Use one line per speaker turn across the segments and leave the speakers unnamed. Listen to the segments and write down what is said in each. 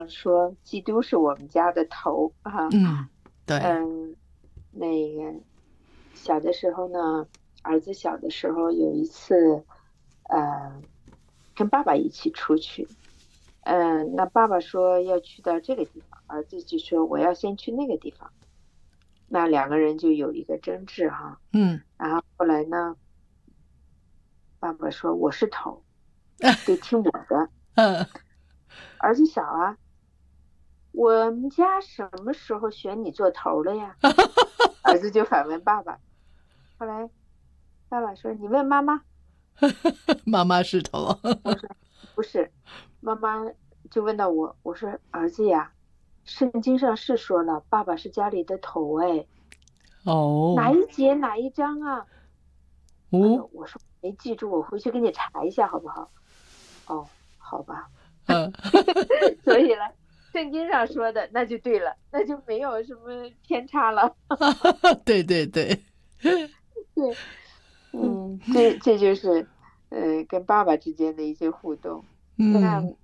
说基督是我们家的头啊。
嗯，对。
嗯，那个小的时候呢，儿子小的时候有一次，呃，跟爸爸一起出去。那爸爸说要去到这个地方，儿子就说我要先去那个地方。那两个人就有一个争执哈。
嗯
然后后来呢，爸爸说我是头，得听我的。
嗯，
儿子小啊，我们家什么时候选你做头了呀？儿子就反问爸爸。后来爸爸说你问妈妈。
妈妈是头。
我说不是。妈妈就问到我，我说儿子呀，圣经上是说了，爸爸是家里的头哎，哪
哦
一节哪一章啊？哎
哦，
呦，我说没记住，我回去给你查一下好不好？哦，好吧。
嗯，
所以呢，圣经上说的那就对了，那就没有什么偏差了。
对对对。
对。这就是跟爸爸之间的一些互动。那
嗯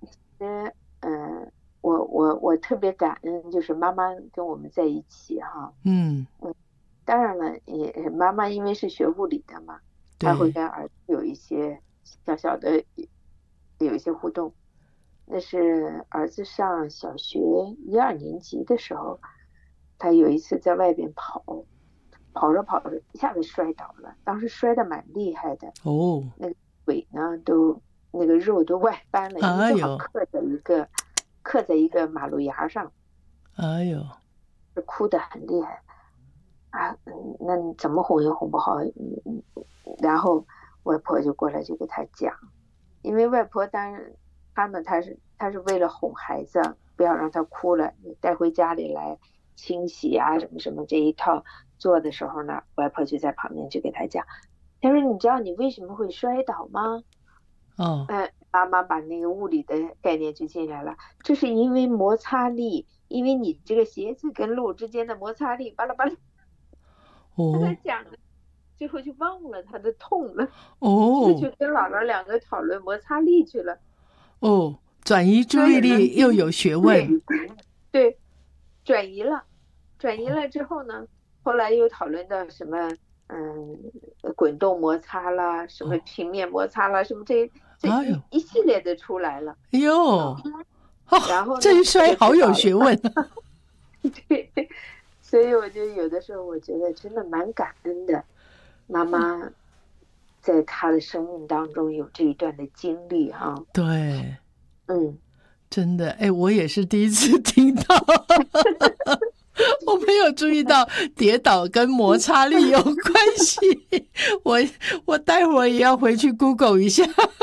我特别感恩，就是妈妈跟我们在一起哈。
嗯，
嗯，当然了，也妈妈因为是学物理的嘛，她会
对。
跟儿子有一些小小的有一些互动。那是儿子上小学1、2年级的时候，他有一次在外边跑，跑着跑着一下子摔倒了，当时摔得蛮厉害的。
哦，
那个腿呢都那个肉都外翻了，因为正好
哎呦，
刻在一个马路牙上，
哎呦，
是哭得很厉害啊。那你怎么哄也哄不好。然后外婆就过来就给他讲。因为外婆当然她是为了哄孩子，不要让他哭了，你带回家里来清洗啊什么什么这一套做的时候呢，外婆就在旁边就给他讲。他说你知道你为什么会摔倒吗？
哦
妈妈把那个物理的概念就进来了，这是因为摩擦力，因为你这个鞋子跟路之间的摩擦力，巴拉巴拉。跟他
哦
讲的，最后就忘了他的痛了，就
哦
去跟姥姥两个讨论摩擦力去了。
哦，转移注意
所以呢，
力又有学问。
对对，转移了。转移了之后呢，后来又讨论到什么，嗯，滚动摩擦啦，什么
哦，
平面摩擦啦，什么这
哎呦，
一系列的出来了
哎呦，
啊。然
哦，
后呢，
这一
他就
摔好有
知道了。
学问。
对。所以我就有的时候我觉得真的蛮感恩的，妈妈在她的生命当中有这一段的经历哈。
对，
嗯。
真的，哎，我也是第一次听到。我没有注意到跌倒跟摩擦力有关系。我我待会儿也要回去 Google 一下。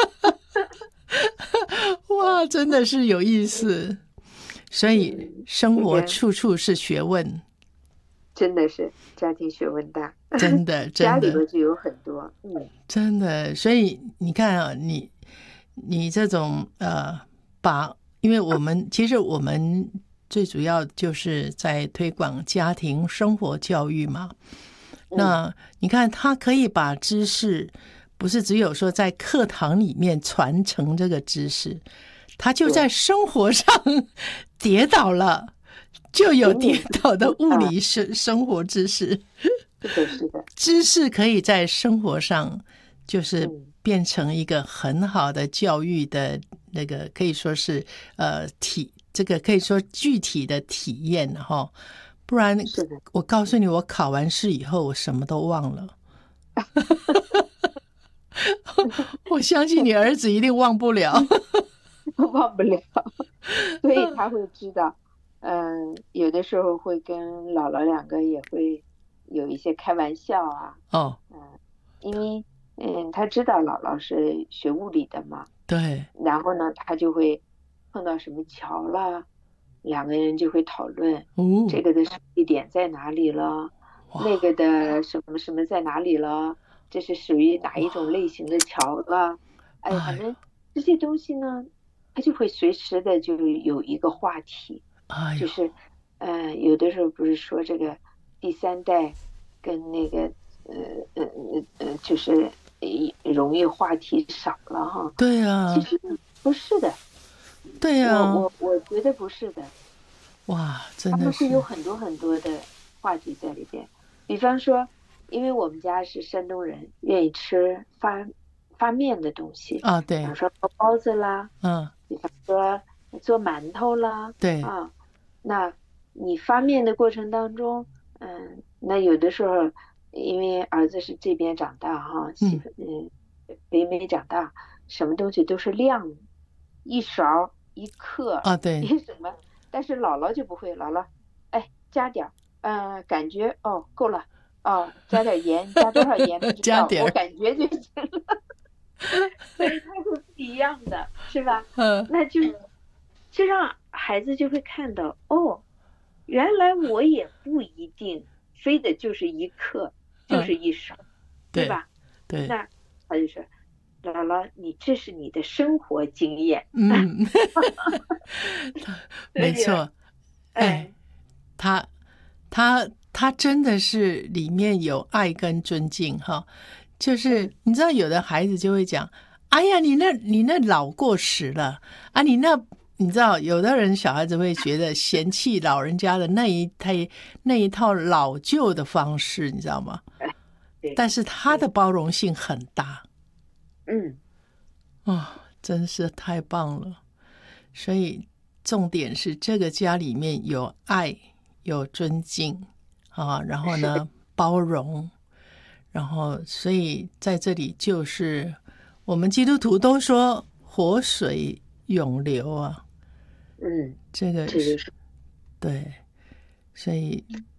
哇，真的是有意思。所以生活
你看，
处处是学问。
真的是家庭学问大。
真的
家
真的
里边就有很多。
真的。所以你看啊，你这种因为其实我们最主要就是在推广家庭生活教育嘛。
嗯，
那你看，他可以把知识不是只有说在课堂里面传承这个知识，他就在
对，
生活上跌倒了，就有跌
点点滴
倒的
滴啊。
物理生活知识。
是的，是的。
知识可以在生活上就是
嗯，
变成一个很好的教育的那个，可以说是这个可以说具体的体验哈。不然
是的。
我告诉你，我考完试以后我什么都忘了。我相信你儿子一定忘不了。
忘不了。所以他会知道。有的时候会跟姥姥两个也会有一些开玩笑啊。
哦，
因为他知道姥姥是学物理的嘛。
对。
然后呢，他就会碰到什么桥啦，两个人就会讨论
哦，
这个的实际点在哪里了，那
哇
个的什么什么在哪里了，这是属于哪一种类型的桥了。哎，反
哎
正这些东西呢，他就会随时的就有一个话题。
哎呦，
就是有的时候不是说这个第三代跟那个就是容易话题少了哈。
对啊。
其实不是的。
对呀，
我觉得不是的，
哇，真
他们会
的是
有很多很多的话题在里边。比方说，因为我们家是山东人，愿意吃发面的东西，
啊，对，
比方说包包子啦，
嗯，
比方说做馒头啦，
对，
啊，那你发面的过程当中，那有的时候因为儿子是这边长大哈，
嗯，
北美长大，什么东西都是量，一勺一克
啊，对，
一什么，但是姥姥就不会，姥姥，哎，加点儿，感觉哦够了，哦，加点盐，加多少盐不知道，
加点儿，
我感觉就行了。所以它是不一样的，是吧？
嗯，
那就让孩子就会看到，哦，原来我也不一定非得就是一克，就
嗯，
是一勺，对
对，
吧？
对，
那他就说，姥姥，你这是你的生活经验，
嗯，
所以，
没错，哎，
哎，
他真的是里面有爱跟尊敬哈，就是
嗯
你知道有的孩子就会讲，哎呀，你那老过时了啊，你知道有的人小孩子会觉得嫌弃老人家的那一套老旧的方式，你知道吗？
对，
但是他的包容性很大
嗯，
啊，真是太棒了。所以重点是这个家里面有爱，有尊敬啊，然后
是的，
呢包容，然后所以在这里就是我们基督徒都说活水永流啊，这个是
这就是
对，所以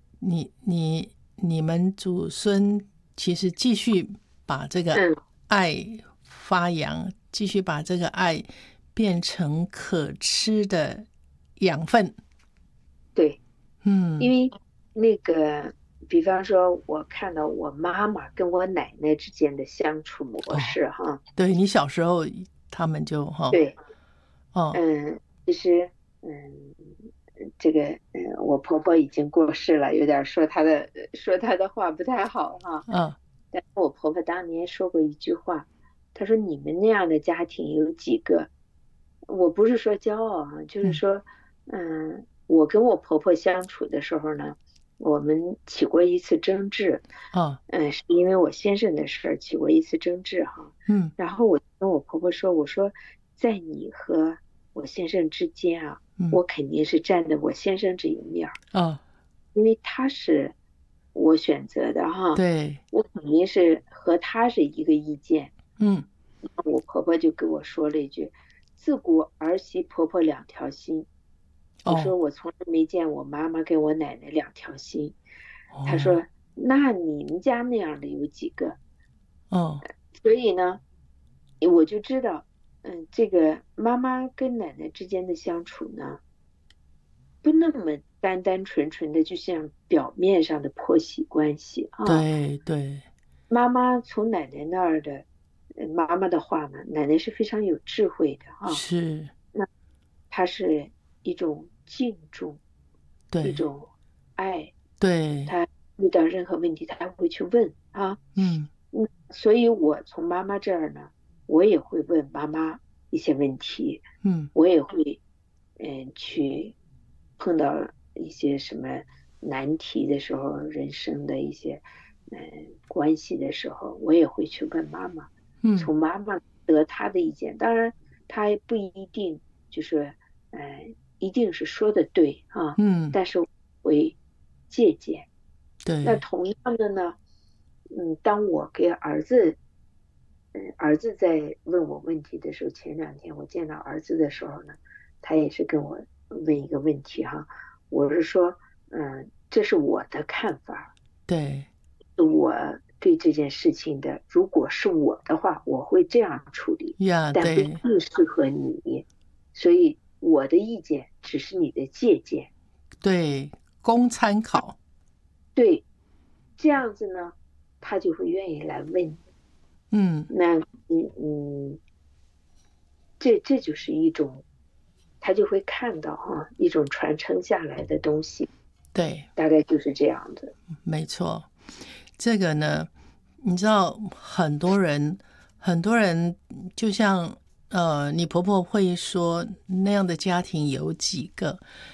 你们祖孙其实继续把这个
嗯，
爱发扬，继续把这个爱变成可吃的养分。
对，因
嗯，
为那个，比方说，我看到我妈妈跟我奶奶之间的相处模
哦，
式，哈，
对你小时候他们就哈
对，
哦
其实，这个，我婆婆已经过世了，有点说她的话不太好哈。
啊
但是我婆婆当年说过一句话，她说：“你们那样的家庭有几个？”我不是说骄傲啊，就是
嗯
说，我跟我婆婆相处的时候呢，我们起过一次争执，
哦
是因为我先生的事儿起过一次争执哈。
嗯
然后我跟我婆婆说，我说在你和我先生之间啊，
嗯
我肯定是站在我先生这一面儿，
哦
因为他是我选择的哈，
对
我肯定是和他是一个意见。
嗯
我婆婆就跟我说了一句：“自古儿媳婆婆两条心。”我
哦
说我从来没见我妈妈跟我奶奶两条心。她
哦
说：“那你们家那样的有几个？”
哦
所以呢，我就知道，这个妈妈跟奶奶之间的相处呢，不那么单单纯纯的，就像表面上的婆媳关系啊。
对对
妈妈从奶奶那儿的，妈妈的话呢，奶奶是非常有智慧的啊。
是，
那她是一种敬重，一
对
种爱，
对
她遇到任何问题，她会去问啊。
嗯
所以我从妈妈这儿呢，我也会问妈妈一些问题，
嗯
我也会，去碰到一些什么难题的时候，人生的一些，关系的时候，我也会去问妈妈，
嗯
从妈妈得她的意见。当然，她也不一定就是，一定是说的对啊，
嗯
但是我会借鉴。那
对
同样的呢，当我给儿子在问我问题的时候，前2天我见到儿子的时候呢，他也是跟我问一个问题哈，我是说，这是我的看法，
对
我对这件事情的，如果是我的话，我会这样处理，但不一
呀对
定适合你，所以我的意见只是你的借鉴，
对供参考。
对，这样子呢，他就会愿意来问。
嗯
那这就是一种，他就会看到哈一种传承下来的东西，
对
大概就是这样的。
没错，这个呢，你知道很多人就像你婆婆会说那样的家庭有几个，